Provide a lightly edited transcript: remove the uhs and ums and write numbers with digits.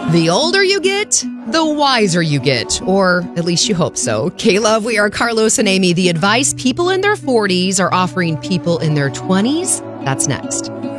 The older you get, the wiser you get, or at least you hope so. K-Love, we are Carlos and Amy. The advice people in their 40s are offering people in their 20s. That's next.